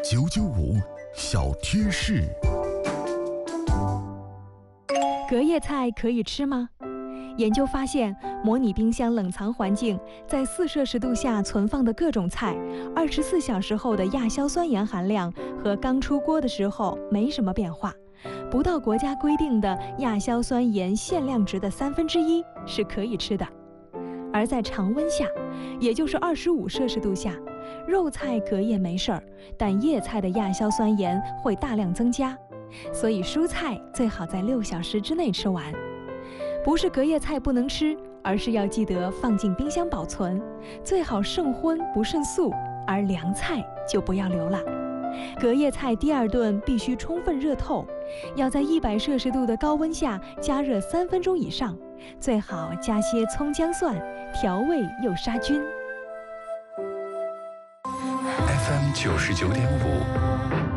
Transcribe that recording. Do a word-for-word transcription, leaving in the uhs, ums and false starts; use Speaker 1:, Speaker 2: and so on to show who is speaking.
Speaker 1: 九九五小贴士。
Speaker 2: 隔夜菜可以吃吗？研究发现，模拟冰箱冷藏环境，在四摄氏度下存放的各种菜，二十四小时后的亚硝酸盐含量和刚出锅的时候没什么变化，不到国家规定的亚硝酸盐限量值的三分之一是可以吃的。而在常温下，也就是二十五摄氏度下，肉菜隔夜没事儿，但叶菜的亚硝酸盐会大量增加，所以蔬菜最好在六小时之内吃完。不是隔夜菜不能吃，而是要记得放进冰箱保存，最好剩荤不剩素，而凉菜就不要留了。隔夜菜第二顿必须充分热透，要在一百摄氏度的高温下加热三分钟以上，最好加些葱姜蒜，调味又杀菌。
Speaker 1: F M 九十九点五